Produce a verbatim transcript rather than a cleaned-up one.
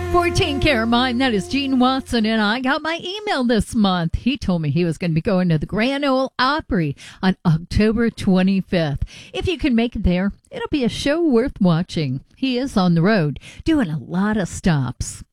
fourteen Care Mine, that is Gene Watson, and I got my email this month. He told me he was going to be going to the Grand Ole Opry on October twenty-fifth. If you can make it there, it'll be a show worth watching. He is on the road, doing a lot of stops.